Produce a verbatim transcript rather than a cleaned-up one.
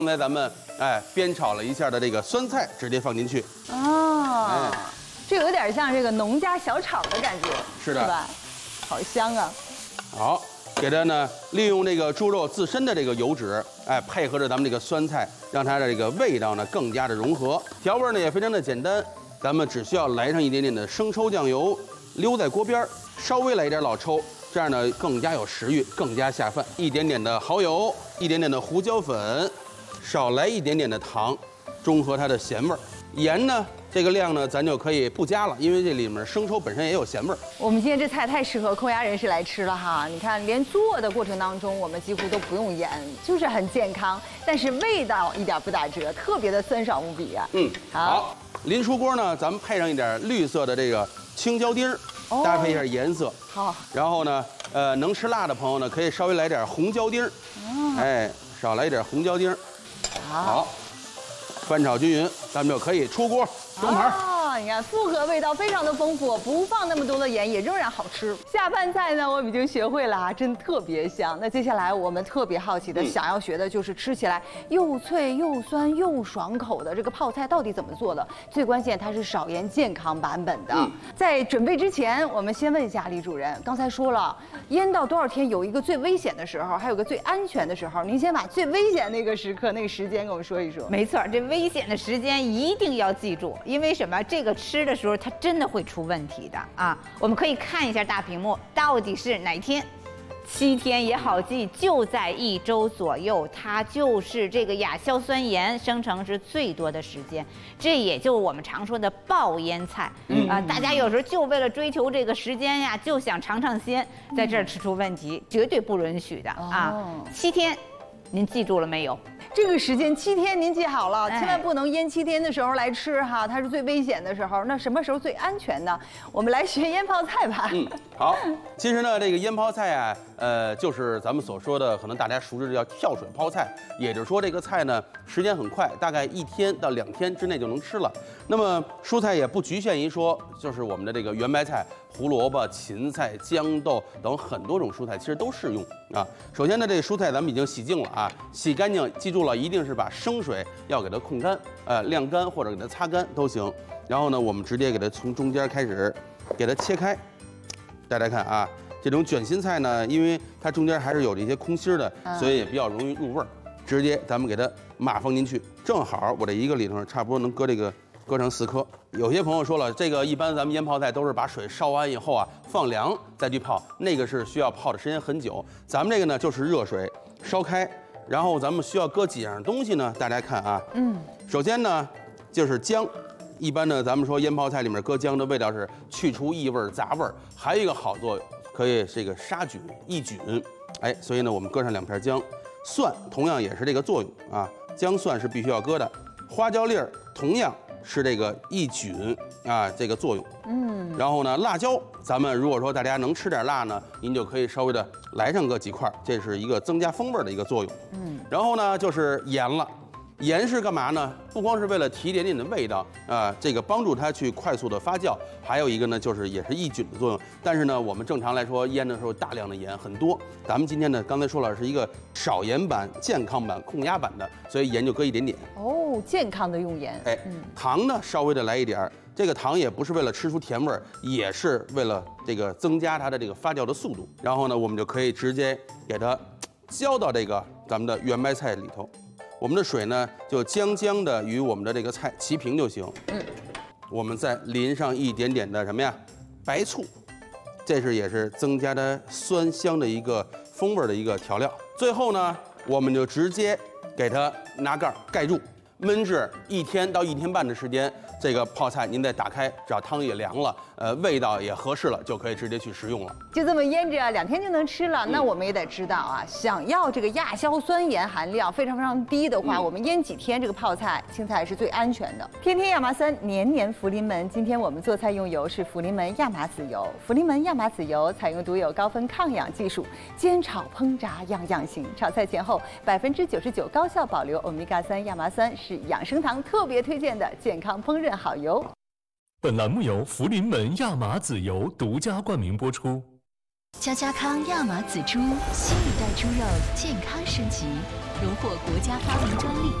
刚才咱们哎煸炒了一下的这个酸菜，直接放进去。 哦， 哎， 这有点像这个农家小炒的感觉， 是的， 是吧？好香啊！ 好，给它呢利用这个猪肉自身的这个油脂，哎，配合着咱们这个酸菜，让它的这个味道呢更加的融合。调味呢也非常的简单，咱们只需要来上一点点的生抽酱油，溜在锅边，稍微来一点老抽。 这样呢更加有食欲，更加下饭。一点点的蚝油，一点点的胡椒粉，少来一点点的糖，中和它的咸味儿。盐呢，这个量呢咱就可以不加了，因为这里面生抽本身也有咸味儿。 我们今天这菜太适合空压人士来吃了哈！你看，连做的过程当中，我们几乎都不用盐，就是很健康，但是味道一点不打折，特别的酸爽无比啊！ 嗯， 好， 好临出锅呢，咱们配上一点绿色的这个青椒丁儿。 哦搭配一下颜色， 好。 然后呢，呃，能吃辣的朋友呢，可以稍微来点红椒丁儿， 哦， 哎，少来一点红椒丁儿。 好， 好，翻炒均匀，咱们就可以出锅装盘。 哦，你看复合味道非常的丰富，不放那么多的盐也仍然好吃。下饭菜呢，我们已经学会了啊，真特别香。那接下来我们特别好奇的、 嗯、 想要学的就是吃起来又脆又酸又爽口的这个泡菜到底怎么做的？最关键它是少盐健康版本的。嗯、在准备之前，我们先问一下李主任，刚才说了腌到多少天有一个最危险的时候，还有个最安全的时候，您先把最危险那个时刻那个时间跟我们说一说。 没错，这危险的时间一定要记住，因为什么？这个 这个吃的时候，它真的会出问题的啊！我们可以看一下大屏幕，到底是哪天？七天也好记，就在一周左右，它就是这个亚硝酸盐生成是最多的时间。这也就是我们常说的爆腌菜、嗯、啊！大家有时候就为了追求这个时间呀，就想尝尝鲜，在这儿吃出问题，绝对不允许的啊！七天，您记住了没有？ 这个时间七天，您记好了， 哎、 千万不能腌七天的时候来吃哈，它是最危险的时候。那什么时候最安全呢？我们来学腌泡菜吧。 嗯，好。其实呢，这个腌泡菜啊，呃，就是咱们所说的，可能大家熟知的叫跳水泡菜，也就是说这个菜呢，时间很快，大概一天到两天之内就能吃了。那么蔬菜也不局限于说，就是我们的这个圆白菜、胡萝卜、芹菜、豇豆等很多种蔬菜，其实都适用啊。首先呢，这个蔬菜咱们已经洗净了啊，洗干净，记住了，一定是把生水要给它控干，呃，晾干或者给它擦干都行。然后呢，我们直接给它从中间开始给它切开。大家看啊，这种卷心菜呢，因为它中间还是有这些空心的，所以也比较容易入味儿。直接咱们给它码放进去，正好我这一个里头差不多能搁这个。 搁成四颗。有些朋友说了，这个一般咱们腌泡菜都是把水烧完以后啊，放凉再去泡，那个是需要泡的时间很久。咱们这个呢就是热水烧开，然后咱们需要搁几样东西呢？大家看啊，嗯，首先呢就是姜，一般呢咱们说腌泡菜里面搁姜的味道是去除异味杂味，还有一个好作用，可以这个杀菌抑菌。哎，所以呢我们搁上两片姜，蒜同样也是这个作用啊，姜蒜是必须要搁的，花椒粒儿同样。 是这个抑菌啊，这个作用。嗯，然后呢，辣椒，咱们如果说大家能吃点辣呢，您就可以稍微的来上个几块，这是一个增加风味的一个作用。嗯，然后呢，就是盐了。盐是干嘛呢？不光是为了提一点点的味道啊，这个帮助它去快速的发酵，还有一个呢，就是也是抑菌的作用。但是呢，我们正常来说腌的时候大量的盐很多，咱们今天呢，刚才说了是一个少盐版、健康版、控压版的，所以盐就搁一点点。 哦，健康的用盐。 哎，嗯、糖呢稍微的来一点儿，这个糖也不是为了吃出甜味儿，也是为了这个增加它的这个发酵的速度。然后呢，我们就可以直接给它浇到这个咱们的圆白菜里头。 我们的水呢，就将将的与我们的这个菜齐平就行。嗯，我们再淋上一点点的什么呀？白醋，这是也是增加它酸香的一个风味的一个调料。最后呢，我们就直接给它拿盖盖住，焖制一天到一天半的时间。这个泡菜您再打开，只要汤也凉了，呃，味道也合适了，就可以直接去食用了。 就这么腌着，两天就能吃了。嗯、那我们也得知道啊，想要这个亚硝酸盐含量非常非常低的话，嗯、我们腌几天这个泡菜、青菜是最安全的。天天亚麻酸，年年福临门。今天我们做菜用油是福临门亚麻籽油，福临门亚麻籽油采用独有高分抗氧技术，煎炒烹炸样样行。炒菜前后百分之九十九高效保留欧米伽三亚麻酸，是养生堂特别推荐的健康烹饪好油。 本栏目由福临门亚麻籽油独家冠名播出。 家家康亚麻籽猪，新一代猪肉健康升级。 荣获国家发明专利。